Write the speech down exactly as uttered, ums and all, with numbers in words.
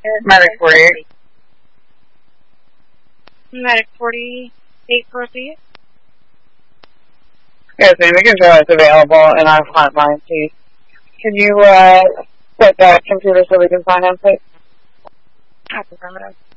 Medic forty-eight. Medic forty-eight, proceed. Yes, ma'am, you can show us available in our hotline, please. Can you, uh, set that computer so we can sign in, please? Affirmative.